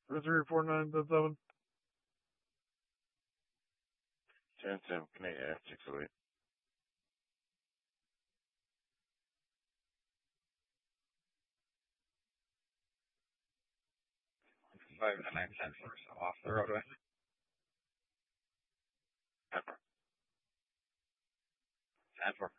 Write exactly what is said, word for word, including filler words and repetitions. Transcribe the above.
three four nine seven. ten ten, Canadian six oh eight. Five to nine ten four, so off the roadway. ten four. ten four.